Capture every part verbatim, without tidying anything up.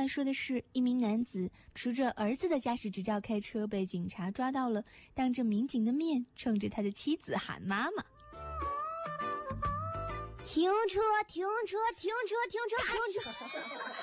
话说的是，一名男子持着儿子的驾驶执照开车被警察抓到了，当着民警的面冲着他的妻子喊妈妈。 停车停车停车停车停车！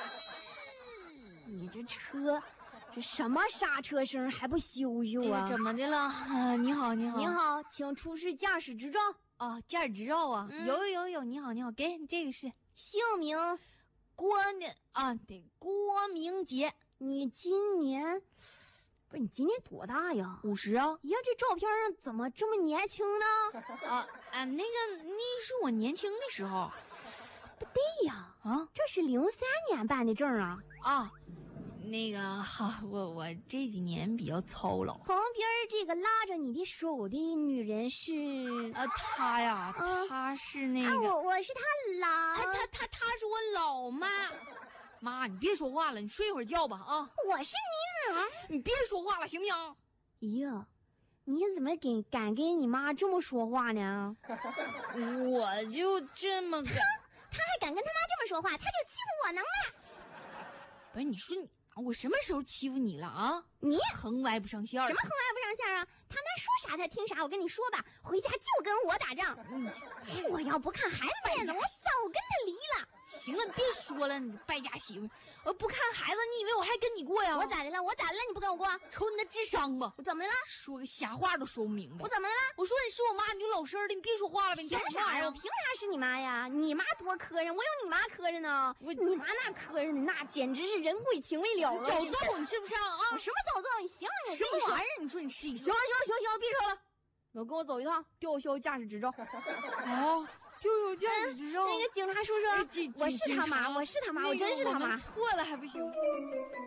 你这车这什么刹车声还不修修啊？ 哎、怎么的了、呃、你好你好你好，请出示驾驶执照。 哦，驾驶执照啊、 嗯、 有有有，你好你好，给你这个是姓名郭年啊，对，郭明杰。 你今年不是你今年多大呀？ 五十啊！ 呀，这照片上怎么这么年轻呢？ 啊啊，那个那是我年轻的时候。 不对呀，啊，这是零三年办的证啊！ 啊，那个哈，我我这几年比较操劳。 旁边这个拉着你的手的女人是？ 呃，她呀， 嗯、 她是那个， 啊、我我是她老， 她她她她是我老妈。妈，你别说话了，你睡会儿觉吧啊！ 我是你哪？ 你别说话了，行不行？ 咦呀，你怎么给敢跟你妈这么说话呢？ 我就这么哼，他还敢跟他妈这么说话，他就欺负我能了？ 不是，你说你我什么时候欺负你了啊？ 你横歪不上线儿。 什么横歪不上线啊？他妈说啥他听啥，我跟你说吧，回家就跟我打仗。嗯，我要不看孩子的面子，我早跟他离了。 行了，你别说了，你败家媳妇，我不看孩子，你以为我还跟你过呀？ 我咋的了？我咋的了？你不跟我过？ 瞅你那智商吧！ 我怎么了？ 说个瞎话都说不明白。 我怎么了？ 我说你是我妈，你就老实的，你别说话了呗。你凭啥呀？我凭啥是你妈呀？你妈多磕碜，我有你妈磕碜呢。我你妈那磕碜的，那简直是人鬼情未了了。 早揍你是不是啊？ 我什么早揍？你行了，你什么玩意儿？你说你是一行了行了行行，别说了，我跟我走一趟，吊销驾驶执照。 哦。就有驾驶执照、 嗯。那个警察叔叔， 哎、 我是他妈，我是他妈， 那个、 我真是他妈。 错了还不行。